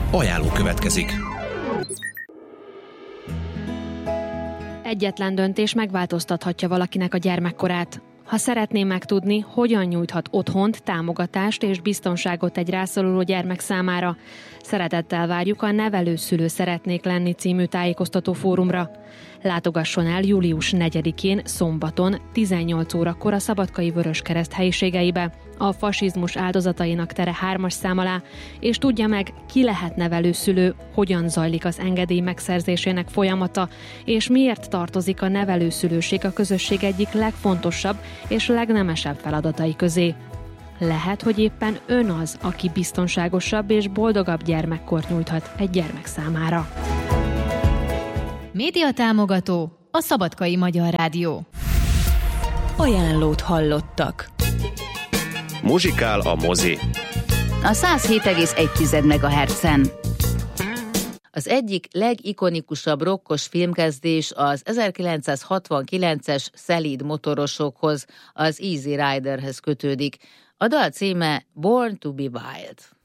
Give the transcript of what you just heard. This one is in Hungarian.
Ajánló következik. Egyetlen döntés megváltoztathatja valakinek a gyermekkorát. Ha szeretné megtudni, hogyan nyújthat otthont, támogatást és biztonságot egy rászoruló gyermek számára, szeretettel várjuk a Nevelőszülő szeretnék lenni című tájékoztató fórumra. Látogasson el július 4-én szombaton 18 órakor a Szabadkai Vöröskereszt helyiségeibe, a fasizmus áldozatainak tere 3-as szám alá, és tudja meg, ki lehet nevelőszülő, hogyan zajlik az engedély megszerzésének folyamata, és miért tartozik a nevelőszülőség a közösség egyik legfontosabb és legnemesebb feladatai közé. Lehet, hogy éppen ön az, aki biztonságosabb és boldogabb gyermekkort nyújthat egy gyermek számára. Média támogató a Szabadkai Magyar Rádió. Ajánlót hallottak. Muzsikál a mozi. A 107,1 MHz-en. Az egyik legikonikusabb rokkos filmkezdés az 1969-es szelíd motorosokhoz, az Easy Riderhez kötődik. A dal címe Born to be Wild.